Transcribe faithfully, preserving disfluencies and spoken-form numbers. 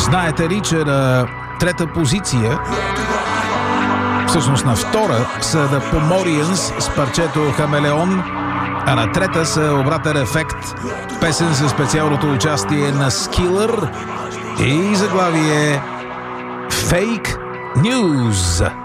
Знаете ли, че на трета позиция, всъщност на втора, са The Pomorians с парчето Хамелеон, а на трета са Обратен ефект, песен със специалното участие на Skiller и заглавие Fake News.